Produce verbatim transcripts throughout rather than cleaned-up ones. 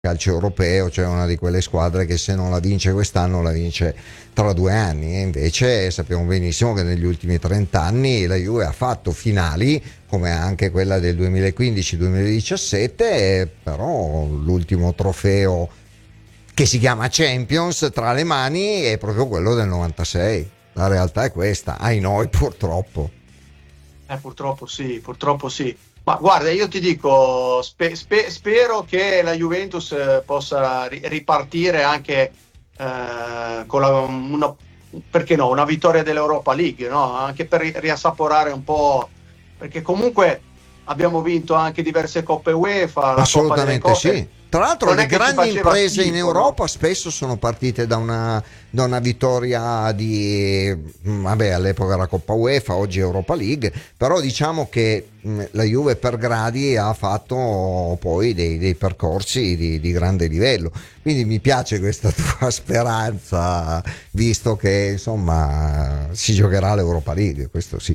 calcio europeo, cioè una di quelle squadre che se non la vince quest'anno la vince tra due anni, e invece sappiamo benissimo che negli ultimi trenta anni la Juve ha fatto finali come anche quella del duemilaquindici duemiladiciassette, però l'ultimo trofeo che si chiama Champions tra le mani è proprio quello del novantasei. La realtà è questa, ai noi purtroppo. Eh, purtroppo sì, purtroppo sì. Ma guarda, io ti dico, spe- spe- spero che la Juventus eh, possa ri- ripartire anche eh, con la, una, perché no, una vittoria dell'Europa League, no? Anche per ri- riassaporare un po', perché comunque abbiamo vinto anche diverse Coppe UEFA, la Coppa delle Assolutamente Coppe. sì. Tra l'altro Non le è che ci grandi faceva imprese in schifo, no? Europa spesso sono partite da una, da una vittoria di, vabbè, all'epoca era Coppa UEFA, oggi Europa League, però diciamo che mh, la Juve per gradi ha fatto poi dei, dei percorsi di, di grande livello, quindi mi piace questa tua speranza, visto che insomma si giocherà l'Europa League, questo sì.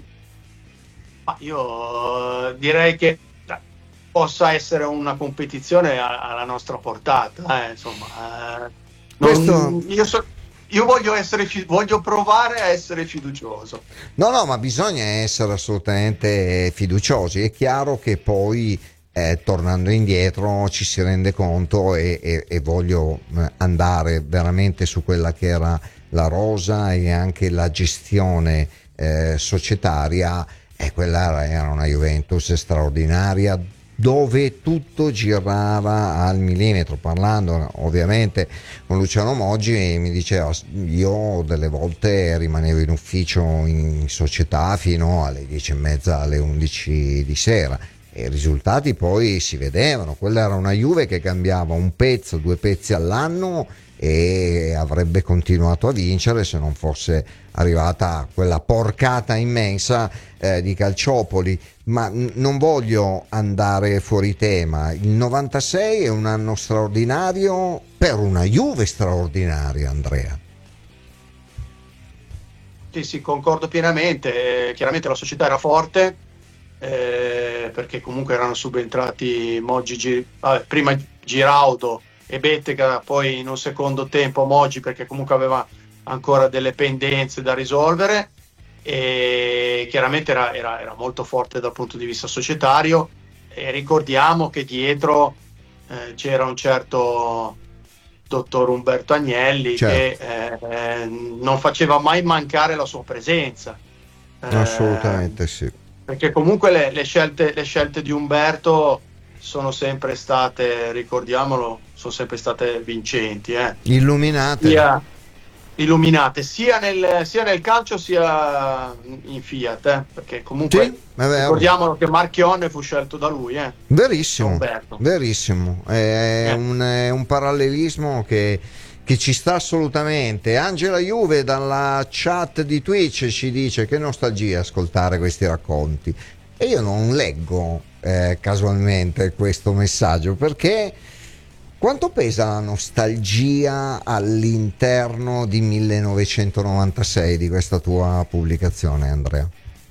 Ma io eh, direi che cioè, possa essere una competizione a- alla nostra portata, eh, insomma. eh. Questo Non- io, so- io voglio essere, fi- voglio provare a essere fiducioso. No, no, ma bisogna essere assolutamente fiduciosi. È chiaro che poi, eh, tornando indietro, ci si rende conto e, e- e voglio eh, andare veramente su quella che era la rosa e anche la gestione eh, societaria. E quella era una Juventus straordinaria, dove tutto girava al millimetro. Parlando ovviamente con Luciano Moggi, mi diceva: io delle volte rimanevo in ufficio in società fino alle dieci e mezza, alle undici di sera, e i risultati poi si vedevano. Quella era una Juve che cambiava un pezzo, due pezzi all'anno, e avrebbe continuato a vincere se non fosse arrivata quella porcata immensa eh, di Calciopoli. Ma n- non voglio andare fuori tema. Il novantasei è un anno straordinario per una Juve straordinaria, Andrea. Sì, sì, concordo pienamente. Eh, chiaramente la società era forte, eh, perché comunque erano subentrati Moggi, Gi- vabbè, prima Giraudo e Bettega, poi in un secondo tempo Moggi, perché comunque aveva ancora delle pendenze da risolvere, e chiaramente era, era- era molto forte dal punto di vista societario, e ricordiamo che dietro eh, c'era un certo dottor Umberto Agnelli che Certo, eh, non faceva mai mancare la sua presenza. Eh, assolutamente sì. perché comunque le, le scelte, le scelte di Umberto sono sempre state, ricordiamolo, sono sempre state vincenti, eh. Illuminate. Sia illuminate sia nel, sia nel calcio sia in Fiat, eh. Perché Sì, comunque è vero. ricordiamolo che Marchionne fu scelto da lui, eh, da Verissimo, Umberto. verissimo. È Eh. un, è un parallelismo che, che ci sta assolutamente. Angela Juve dalla chat di Twitch ci dice: che nostalgia ascoltare questi racconti. E io non leggo eh, casualmente questo messaggio, perché quanto pesa la nostalgia all'interno di millenovecentonovantasei, di questa tua pubblicazione, Andrea?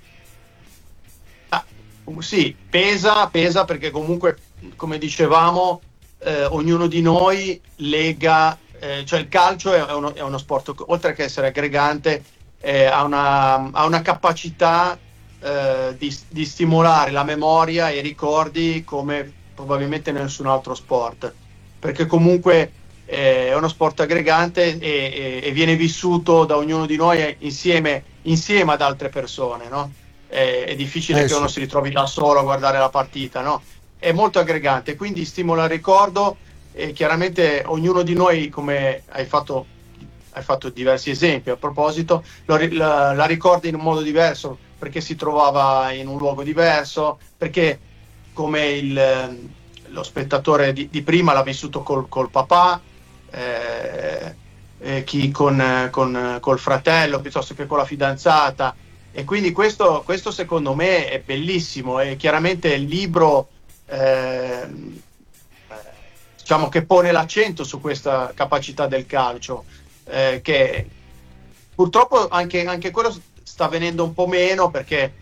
Ah, sì, pesa, pesa perché comunque, come dicevamo, eh, ognuno di noi lega, eh, cioè il calcio è uno, è uno sport, oltre che essere aggregante, eh, ha una, ha una capacità eh, di, di stimolare la memoria e i ricordi come probabilmente nessun altro sport, perché comunque eh, è uno sport aggregante e, e- e viene vissuto da ognuno di noi insieme, insieme ad altre persone, no? È, è difficile Eh che uno sì. si ritrovi da solo a guardare la partita, no? È molto aggregante, quindi stimola il ricordo, e chiaramente ognuno di noi, come hai fatto, hai fatto diversi esempi a proposito, lo ri- la, la ricorda in un modo diverso, perché si trovava in un luogo diverso, perché come il, ehm, lo spettatore di, di prima l'ha vissuto col, col papà, eh, eh, chi con, con, col fratello piuttosto che con la fidanzata, e quindi questo, questo secondo me è bellissimo, e chiaramente il libro eh, diciamo che pone l'accento su questa capacità del calcio, eh, che purtroppo anche, anche quello sta venendo un po' meno, perché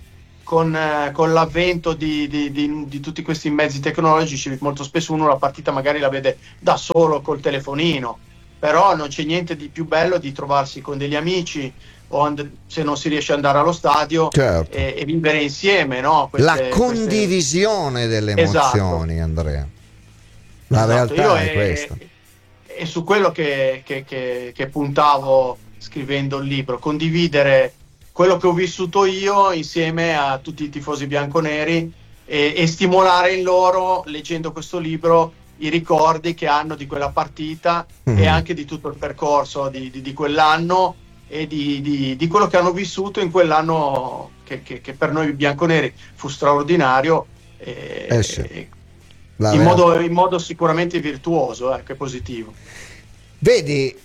con, eh, con l'avvento di, di, di, di tutti questi mezzi tecnologici, molto spesso uno la partita magari la vede da solo col telefonino, però non c'è niente di più bello di trovarsi con degli amici, o and- se non si riesce ad andare allo stadio, certo. e, e vivere insieme, no? Queste, La condivisione queste... delle Esatto. emozioni, Andrea. La Esatto. realtà Io è è, questa. è su quello che, che, che, che puntavo scrivendo il libro, condividere quello che ho vissuto io insieme a tutti i tifosi bianconeri, e, e stimolare in loro, leggendo questo libro, i ricordi che hanno di quella partita, Mm-hmm. e anche di tutto il percorso di, di, di quell'anno, e di, di, di quello che hanno vissuto in quell'anno che, che, che per noi bianconeri fu straordinario, e, Eh sì. e La in, realtà... modo, in modo sicuramente virtuoso, ecco, positivo. Vedi,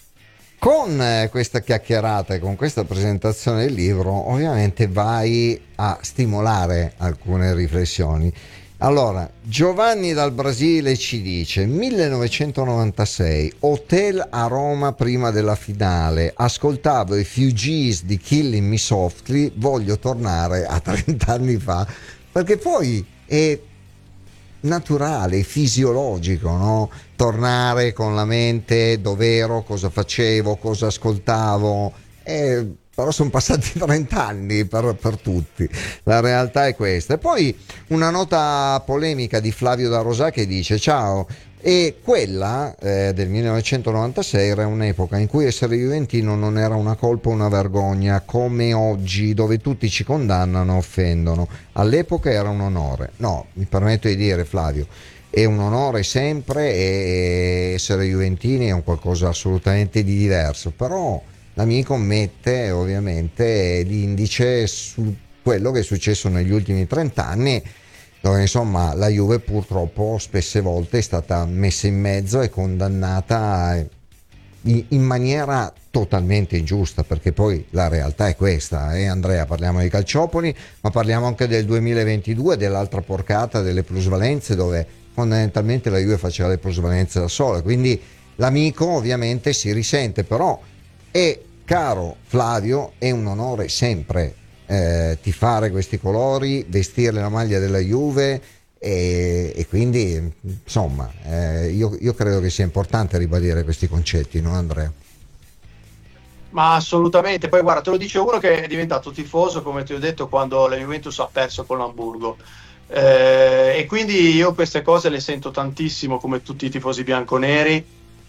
con questa chiacchierata e con questa presentazione del libro ovviamente vai a stimolare alcune riflessioni. Allora, Giovanni dal Brasile ci dice: millenovecentonovantasei, hotel a Roma prima della finale, ascoltavo i Fugees di Killing Me Softly, voglio tornare a trenta anni fa, perché poi è naturale, fisiologico, no? Tornare con la mente dove ero, cosa facevo, cosa ascoltavo, eh, però sono passati trenta anni per, per tutti, la realtà è questa. E poi una nota polemica di Flavio da Rosà che dice: ciao, e quella eh, del millenovecentonovantasei era un'epoca in cui essere juventino non era una colpa o una vergogna come oggi, dove tutti ci condannano, offendono. All'epoca era un onore. No, mi permetto di dire, Flavio, è un onore sempre, e essere juventini è un qualcosa assolutamente di diverso, però l'amico mette ovviamente l'indice su quello che è successo negli ultimi trent'anni, dove insomma la Juve purtroppo spesse volte è stata messa in mezzo e condannata in, in maniera totalmente ingiusta, perché poi la realtà è questa, eh Andrea, parliamo di Calciopoli, ma parliamo anche del duemilaventidue, dell'altra porcata delle plusvalenze, dove fondamentalmente la Juve faceva le plusvalenze da sola, quindi l'amico ovviamente si risente, però è, caro Flavio, è un onore sempre Eh, tifare questi colori, vestire la maglia della Juve, e, e quindi insomma eh, io, io credo che sia importante ribadire questi concetti, no Andrea? Ma assolutamente, poi guarda, te lo dice uno che è diventato tifoso, come ti ho detto, quando la Juventus ha perso con l'Hamburgo, eh, e quindi io queste cose le sento tantissimo, come tutti i tifosi bianconeri.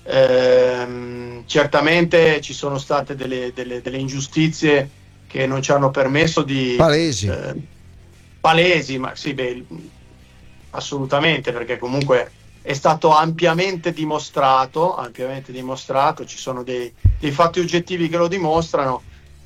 Eh, certamente ci sono state delle, delle, delle ingiustizie che non ci hanno permesso di... Palesi. Eh, palesi, ma sì, beh, assolutamente, perché comunque è stato ampiamente dimostrato, ampiamente dimostrato, ci sono dei, dei fatti oggettivi che lo dimostrano,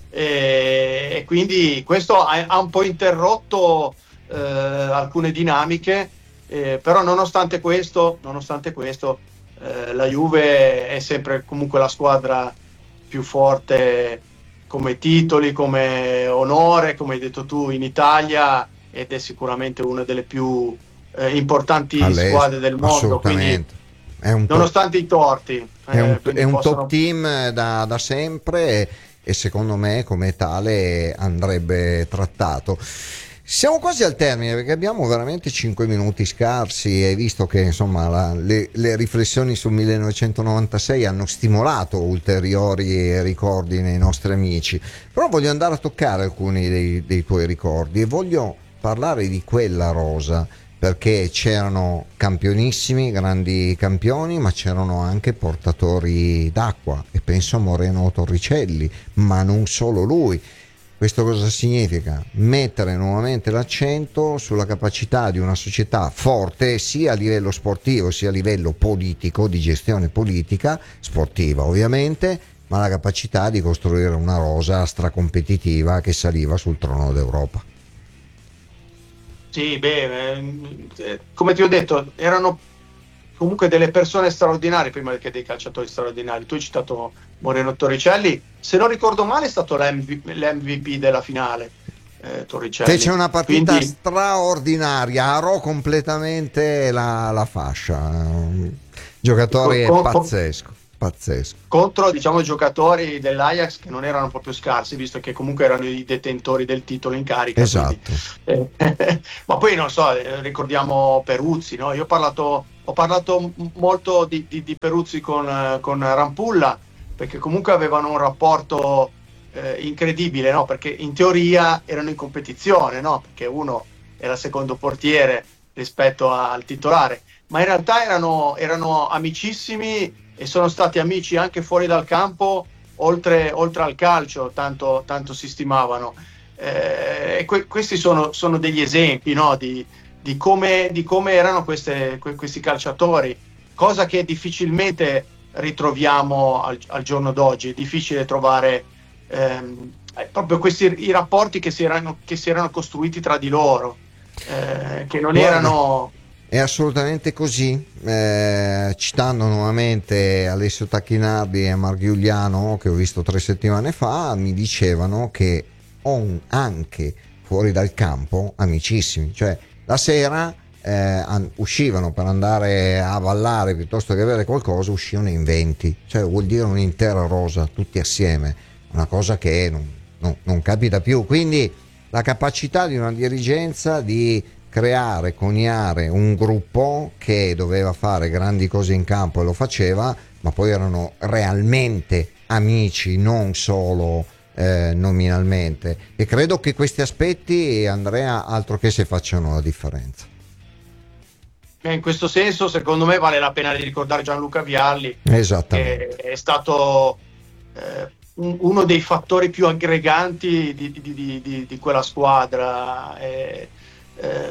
e, e quindi questo ha, ha un po' interrotto eh, alcune dinamiche, eh, però nonostante questo, nonostante questo eh, la Juve è sempre comunque la squadra più forte come titoli, come onore, come hai detto tu, in Italia, ed è sicuramente una delle più eh, importanti All'est, squadre del mondo, assolutamente. È un nonostante top, i torti. è un, Eh, è un possono... top team da, da sempre, e, e secondo me come tale andrebbe trattato. Siamo quasi al termine, perché abbiamo veramente cinque minuti scarsi, e visto che insomma la, le, le riflessioni sul millenovecentonovantasei hanno stimolato ulteriori ricordi nei nostri amici, però voglio andare a toccare alcuni dei, dei tuoi ricordi, e voglio parlare di quella rosa, perché c'erano campionissimi, grandi campioni, ma c'erano anche portatori d'acqua, e penso a Moreno Torricelli, ma non solo lui. Questo cosa significa? Mettere nuovamente l'accento sulla capacità di una società forte, sia a livello sportivo sia a livello politico, di gestione politica, sportiva ovviamente, ma la capacità di costruire una rosa stracompetitiva che saliva sul trono d'Europa. Sì, beh, eh, come ti ho detto, erano comunque delle persone straordinarie prima che dei calciatori straordinari. Tu hai citato Moreno Torricelli, se non ricordo male è stato l'M V P della finale, eh, Torricelli. Fece una partita Quindi... straordinaria, arò completamente la, la fascia, giocatore con, pazzesco. Pazzesco. Contro, diciamo, giocatori dell'Ajax che non erano proprio scarsi, visto che comunque erano i detentori del titolo in carica. Esatto. Quindi, eh, ma poi non so, eh, ricordiamo Peruzzi, no? Io ho parlato, ho parlato molto di, di, di Peruzzi con, eh, con Rampulla, perché comunque avevano un rapporto eh, incredibile, no? Perché in teoria erano in competizione, no? Perché uno era secondo portiere rispetto al titolare, ma in realtà erano, erano amicissimi e sono stati amici anche fuori dal campo, oltre, oltre al calcio, tanto, tanto si stimavano. Eh, e que- questi sono, sono degli esempi, no? di, di, come, di come erano queste, que- questi calciatori, cosa che difficilmente ritroviamo al, al giorno d'oggi. È difficile trovare ehm, proprio questi i rapporti che si erano, che si erano costruiti tra di loro, eh, che non Guarda, erano... È assolutamente così. Eh, citando nuovamente Alessio Tacchinardi e Marghiuliano, che ho visto tre settimane fa, mi dicevano che on, anche fuori dal campo amicissimi, cioè la sera eh, an- uscivano per andare a ballare piuttosto che avere qualcosa, uscivano in venti, cioè vuol dire un'intera rosa tutti assieme, una cosa che non, non, non capita più. Quindi la capacità di una dirigenza di creare, coniare un gruppo che doveva fare grandi cose in campo e lo faceva, ma poi erano realmente amici, non solo eh, nominalmente. E credo che questi aspetti, Andrea, altro che se facciano la differenza. E in questo senso, secondo me, vale la pena di ricordare Gianluca Vialli, Esattamente. che è stato eh, un, uno dei fattori più aggreganti di, di, di, di, di quella squadra. E, eh,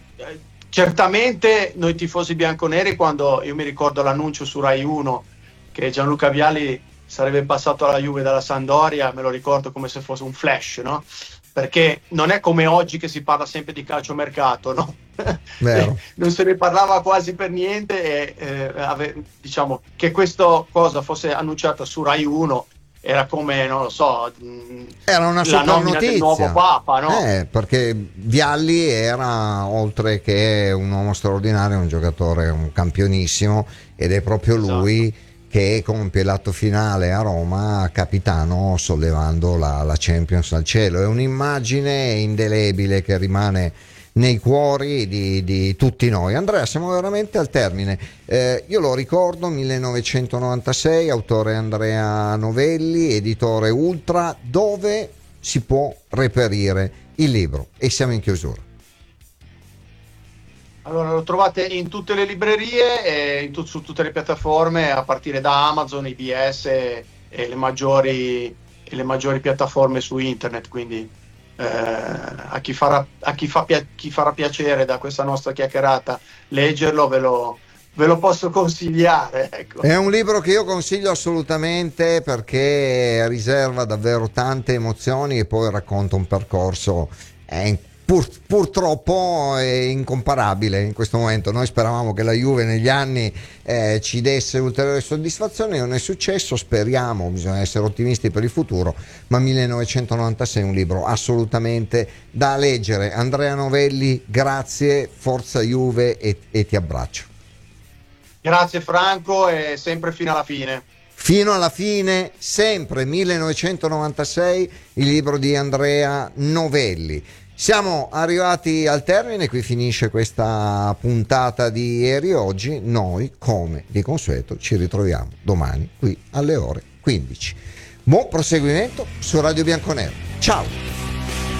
certamente noi tifosi bianconeri, quando io mi ricordo l'annuncio su Rai uno che Gianluca Vialli sarebbe passato alla Juve dalla Sampdoria, me lo ricordo come se fosse un flash, no? Perché non è come oggi che si parla sempre di calciomercato, no? Vero. Non se ne parlava quasi per niente, e eh, ave, diciamo che questa cosa fosse annunciata su Rai uno era come, non lo so, era una la nomina notizia del nuovo Papa, no? Eh, perché Vialli era, oltre che un uomo straordinario, un giocatore, un campionissimo, ed è proprio lui esatto. che compie l'atto finale a Roma, capitano, sollevando la, la Champions al cielo. È un'immagine indelebile che rimane nei cuori di, di tutti noi. Andrea, siamo veramente al termine. Eh, io lo ricordo, millenovecentonovantasei, autore Andrea Novelli, editore Ultra. Dove si può reperire il libro? E siamo in chiusura. Allora, lo trovate in tutte le librerie e in tu- su tutte le piattaforme, a partire da Amazon, I B S e, e le maggiori, e le maggiori piattaforme su internet, quindi Eh, a chi farà, a chi, fa pia- chi farà piacere da questa nostra chiacchierata leggerlo, ve lo, ve lo posso consigliare, ecco. È un libro che io consiglio assolutamente, perché riserva davvero tante emozioni e poi racconta un percorso eh, pur, purtroppo è incomparabile in questo momento. Noi speravamo che la Juve negli anni eh, ci desse ulteriori soddisfazioni, non è successo, speriamo, bisogna essere ottimisti per il futuro, ma millenovecentonovantasei è un libro assolutamente da leggere. Andrea Novelli, grazie, forza Juve, e, e ti abbraccio. Grazie Franco, e sempre fino alla fine. Fino alla fine, sempre millenovecentonovantasei, il libro di Andrea Novelli. Siamo arrivati al termine, qui finisce questa puntata di ieri oggi. Noi, come di consueto, ci ritroviamo domani qui alle ore quindici. Buon proseguimento su Radio Bianconero. Ciao!